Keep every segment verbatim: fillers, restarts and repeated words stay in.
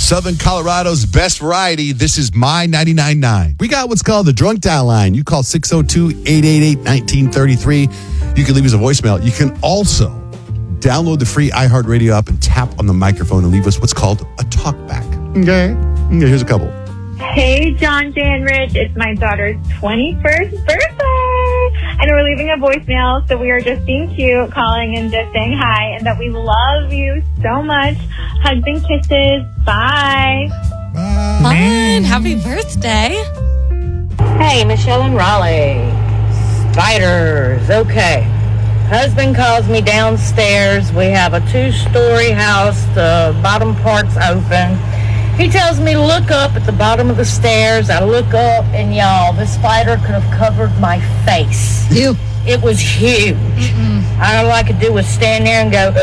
Southern Colorado's best variety. This is My ninety-nine point nine. We got what's called the Drunk Dial line. You call six oh two, eight eight eight, one nine three three. You can leave us a voicemail. You can also download the free iHeartRadio app and tap on the microphone and leave us what's called a talkback. Okay? Okay, here's a couple. Hey, John, Jay, and Rich. It's my daughter's twenty-first birthday. And we're leaving a voicemail, so we are just being cute, calling and just saying hi, and that we love you so much. Hugs and kisses. Bye. Bye. Fun. Happy birthday. Hey, Michelle and Raleigh. Spiders. Okay. Husband calls me downstairs. We have a two-story house. The bottom part's open. He tells me to look up at the bottom of the stairs. I look up, and y'all, the spider could have covered my face. Ew. It was huge. Mm-mm. All I could do was stand there and go,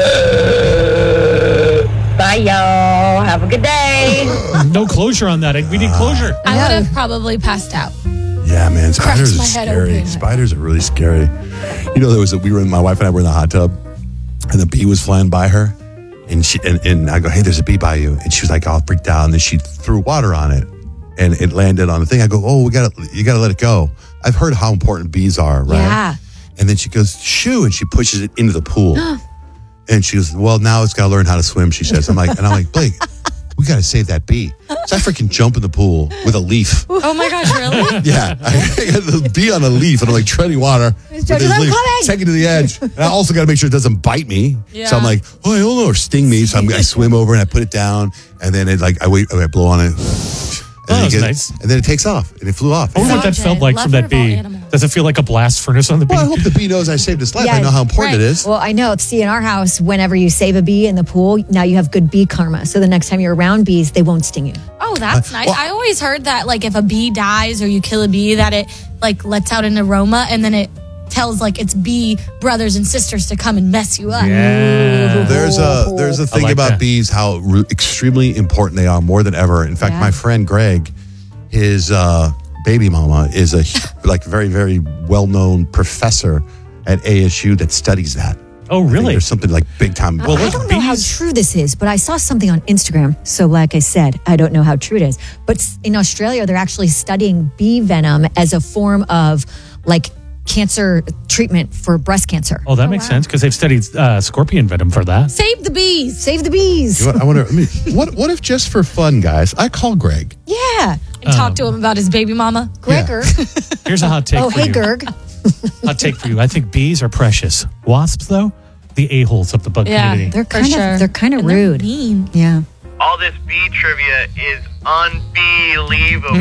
bye, y'all. Have a good day. No closure on that. We need closure. I would have probably passed out. Yeah, man. Spiders my are head scary. open. Spiders are really scary. You know, there was a, we were in, my wife and I were in the hot tub, and the bee was flying by her. And she and, and I go, hey, there's a bee by you. And she was like all freaked out. And then she threw water on it, and it landed on the thing. I go, oh, we got you got to let it go. I've heard how important bees are, right? Yeah. And then she goes, shoo, and she pushes it into the pool. And she goes, well, now it's got to learn how to swim, she says. I'm like, and I'm like, Blake, we got to save that bee. So I freaking jump in the pool with a leaf. Oh my gosh, really? Yeah, I got the bee on a leaf, and I'm like treading water with this leaf, take it to the edge. And I also got to make sure it doesn't bite me. Yeah. So I'm like, oh, I don't know, or sting me. So I'm, I swim over and I put it down, and then it like I wait, I blow on it, and, Oh, then, that was it gets, nice. and then it takes off, and it flew off. I wonder what that Jay, felt like from lover that of all bee. animals. Does it feel like a blast furnace on the bee? Well, I hope the bee knows I saved its life. Yeah, I know how important right. it is. Well, I know. See, in our house, whenever you save a bee in the pool, now you have good bee karma. So the next time you're around bees, they won't sting you. Oh, that's nice. well- I always heard that, like, if a bee dies or you kill a bee, that it, like, lets out an aroma and then it tells, like, its bee brothers and sisters to come and mess you up. Yeah. There's a there's a thing like about that. bees, how re- extremely important they are, more than ever. In fact, Yeah. my friend Greg, his uh, baby mama is a like very very well known professor at A S U that studies that. Oh, I think really? there's something like big time. Well, I look, don't know how bees- true this is, but I saw something on Instagram. So, like I said, I don't know how true it is. But in Australia, they're actually studying bee venom as a form of like cancer treatment for breast cancer. Oh, that makes sense because they've studied uh, scorpion venom for that. Save the bees. Save the bees. You know what, I wonder. I mean, what what if just for fun, guys, I call Greg. Yeah. And talk to him about his baby mama. Gregor. Here's a hot take Oh, for hey, you. Gerg. Hot take for you. I think bees are precious. Wasps, though, the a-holes of the bug Yeah. community. They're For kind sure. of they're kind of And they're rude. mean. Yeah. All this bee trivia is unbelievable.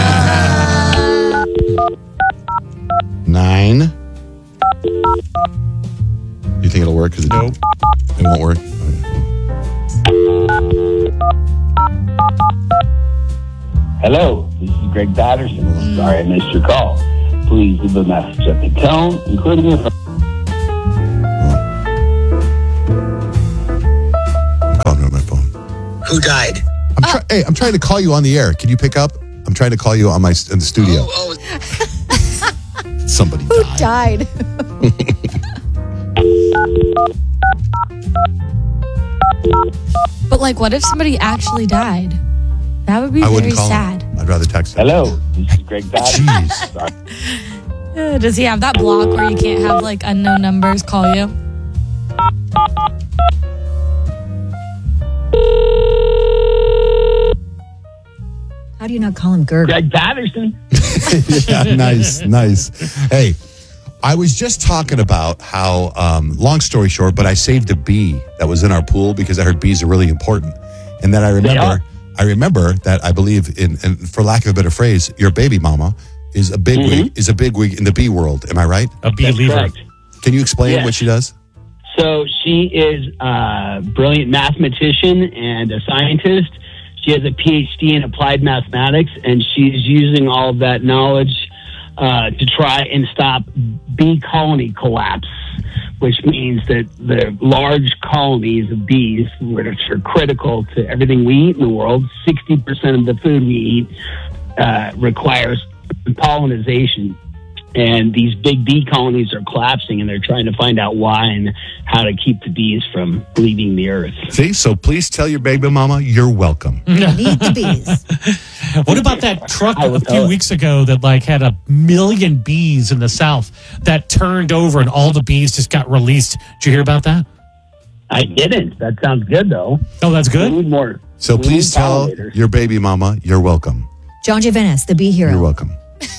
Nine. You think it'll work? Because it, Nope. it won't work. Hello, this is Greg Patterson. Sorry I missed your call. Please leave a message at the tone, including your phone. Calling me on my phone. Who died? I'm try- hey, I'm trying to call you on the air. Can you pick up? I'm trying to call you on my in the studio. Oh, oh, Somebody Who died. died? But, like, what if somebody actually died? That would be I very wouldn't call sad. him. I'd rather text him. Hello, this is Greg Patterson. Jeez. Sorry. Uh, Does he have that block where you can't have, like, unknown numbers call you? How do you not call him Gerg? Greg Patterson. Yeah, nice, nice. Hey, I was just talking about how, um, long story short, but I saved a bee that was in our pool because I heard bees are really important. And then I remember, are. I remember that I believe in, and for lack of a better phrase, your baby mama is a big wig, is a big wig in the bee world. Am I right? A bee That's lever. correct. Can you explain Yes. what she does? So she is a brilliant mathematician and a scientist. She has a P H D in applied mathematics, and she's using all of that knowledge uh, to try and stop bee colony collapse, which means that the large colonies of bees, which are critical to everything we eat in the world, sixty percent of the food we eat uh, requires pollinization. and these big bee colonies are collapsing, and they're trying to find out why and how to keep the bees from leaving the earth. See, so please tell your baby mama you're welcome. Need the bees. What about that truck I will a tell few it. weeks ago that like had a million bees in the South that turned over and all the bees just got released? Did you hear about that? I didn't. That sounds good, though. Oh, that's We good. need more. So we please need tell pollinators. your baby mama you're welcome. John J. Venice, the bee hero. You're welcome.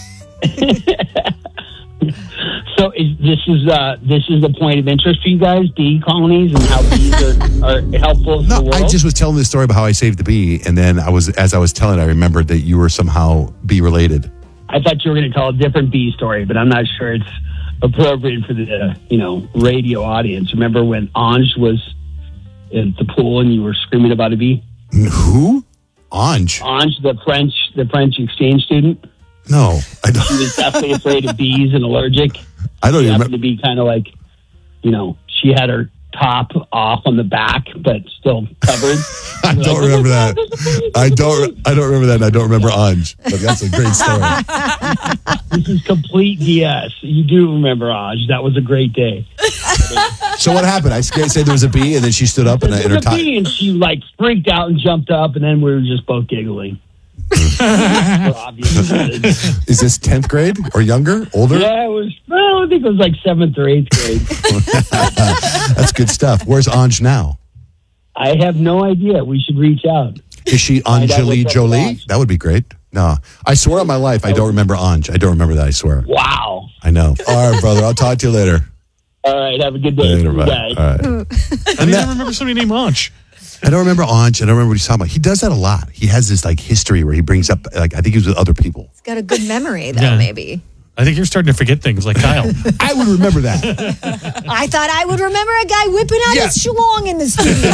So is, this is uh, this is the point of interest for you guys, bee colonies and how bees are, are helpful to the No, world. I just was telling this story about how I saved the bee, and then I was, as I was telling, I remembered that you were somehow bee related. I thought you were going to tell a different bee story, but I'm not sure it's appropriate for the uh, you know radio audience. Remember when Ange was at the pool and you were screaming about a bee? Who? Ange? Ange, the French the French exchange student, No, I she don't. was definitely afraid of bees and allergic. I don't She even happened remember. to be kind of like, you know, she had her top off on the back, but still covered. I don't remember that. I don't. I don't remember that. And I don't remember Ange. But that's a great story. This is complete B S. You do remember Ange. That was a great day. So what happened? I scared, said there was a bee, and then she stood up and, There and her was a top. bee, and she like freaked out and jumped up, and then we were just both giggling. For obvious reasons. Is this tenth grade or younger, older? Yeah, it was. Well, I think it was like seventh or eighth grade. That's good stuff. Where's Ange now? I have no idea. We should reach out. Is she Find out Anjali what's up with Jolie? Ange. That would be great. No, I swear on my life, I don't remember Ange. I don't remember that. I swear. Wow. I know. All right, brother. I'll talk to you later. All right. Have a good day. Later, You bye. guys. All right. I didn't even remember somebody named Ange. I don't remember Ange. I don't remember what he's talking about. He does that a lot. He has this like history where he brings up like I think he was with other people. He's got a good memory, though, Yeah. maybe. I think you're starting to forget things like Kyle. I would remember that. I thought I would remember a guy whipping out Yeah. his schlong in the studio.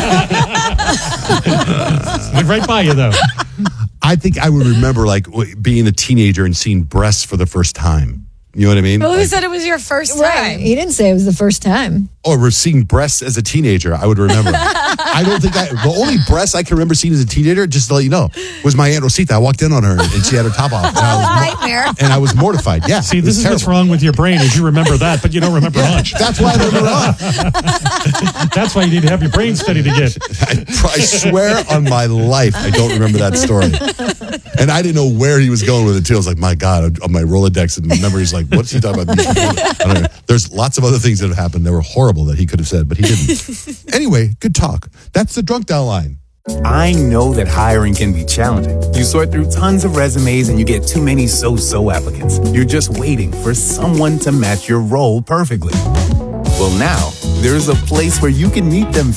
Went right by you, though. I think I would remember like w- being a teenager and seeing breasts for the first time. You know what I mean? Well, who Like, said it was your first Right. time? He didn't say it was the first time. or we're seeing breasts as a teenager. I would remember. I don't think I. The only breasts I can remember seeing as a teenager, just to let you know, was my Aunt Rosita. I walked in on her and she had her top off, and I was, mor- Nightmare. and I was mortified. Yeah. See, it this was is what's terrible. wrong with your brain is you remember that, but you don't remember Ange. That's why I don't remember Ange. That's why you need to have your brain studied again. I, I swear on my life, I don't remember that story. And I didn't know where he was going with it too. I was like, my God, on my Rolodex and memories, like, what's he talking about? I don't know. There's lots of other things that have happened that were horrible that he could have said, but he didn't. Anyway, good talk. That's the Drunk Down Line. I know that hiring can be challenging. You sort through tons of resumes and you get too many so-so applicants. You're just waiting for someone to match your role perfectly. Well, now, there's a place where you can meet them